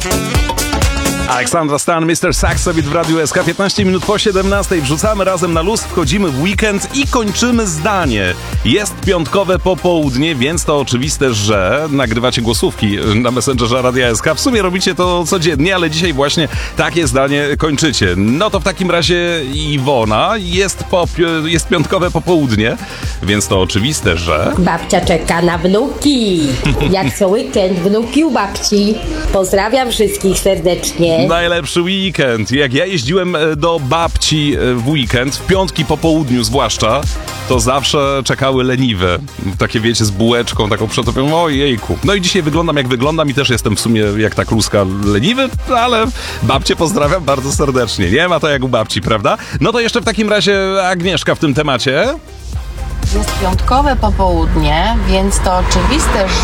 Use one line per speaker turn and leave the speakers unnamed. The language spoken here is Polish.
Aleksandra Stan, Mr. Saxowit w Radiu SK. 15 minut po 17. Wrzucamy razem na luz, wchodzimy w weekend i kończymy zdanie. Jest piątkowe popołudnie, więc to oczywiste, że nagrywacie głosówki na Messengerze Radia SK. W sumie robicie to codziennie, ale dzisiaj właśnie takie zdanie kończycie. No to w takim razie Iwona, jest piątkowe popołudnie, więc to oczywiste, że...
Babcia czeka na wnuki. Jak co weekend, wnuki u babci. Pozdrawiam wszystkich serdecznie.
Najlepszy weekend. Jak ja jeździłem do babci w weekend, w piątki po południu zwłaszcza, to zawsze czekały leniwe. Takie wiecie, z bułeczką taką przetopioną. Ojejku. No i dzisiaj wyglądam jak wyglądam i też jestem w sumie jak ta kluska leniwy, ale babcię pozdrawiam bardzo serdecznie. Nie ma to jak u babci, prawda? No to jeszcze w takim razie Agnieszka w tym temacie.
Jest piątkowe popołudnie, więc to oczywiste,